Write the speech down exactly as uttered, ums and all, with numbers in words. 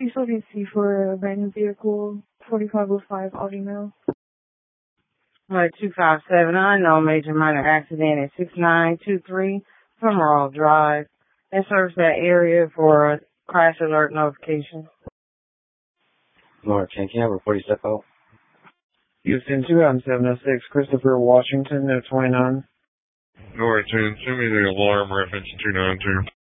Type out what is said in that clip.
Cecil D C for abandoned vehicle, forty-five oh five Audi Mill. Alright, two five seven, unknown major minor accident at six nine two three Summerall Drive. And serves that area for a crash alert notification. North ten, can I have a forty step out? Houston two out seven oh six, Christopher Washington, no twenty-nine. North ten, send me the alarm reference two nine two.